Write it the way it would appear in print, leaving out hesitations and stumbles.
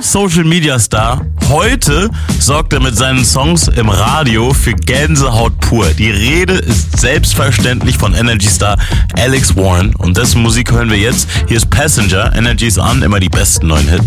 Social Media Star. Heute sorgt er mit seinen Songs im Radio für Gänsehaut pur. Die Rede ist selbstverständlich von Energy Star Alex Warren und dessen Musik hören wir jetzt. Hier ist Passenger, Energy is on, immer die besten neuen Hits.